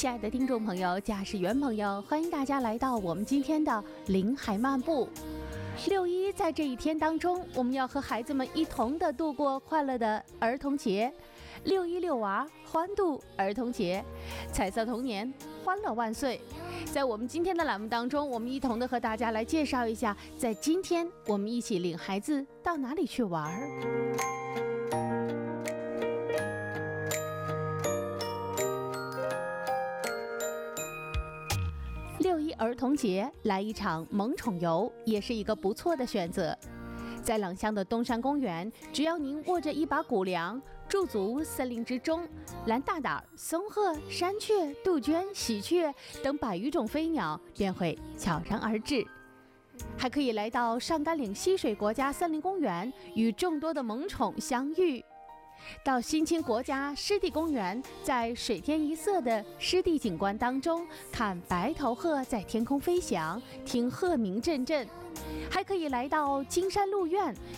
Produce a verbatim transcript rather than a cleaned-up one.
亲爱的听众朋友、驾驶员朋友，欢迎大家来到我们今天的林海漫步。六一在这一天当中，我们要和孩子们一同的度过快乐的儿童节。六一六娃欢度儿童节，彩色童年，欢乐万岁。在我们今天的栏目当中，我们一同的和大家来介绍一下，在今天我们一起领孩子到哪里去玩。六一儿童节来一场萌宠游也是一个不错的选择。在朗乡的东山公园，只要您握着一把谷粮，驻足森林之中，蓝大胆、松鹤、山雀、杜鹃、喜鹊等百余种飞鸟便会悄然而至。还可以来到上甘岭溪水国家森林公园，与众多的萌宠相遇。到新青国家湿地公园，在水天一色的湿地景观当中，看白头鹤在天空飞翔，听鹤鸣阵阵。还可以来到金山鹿苑，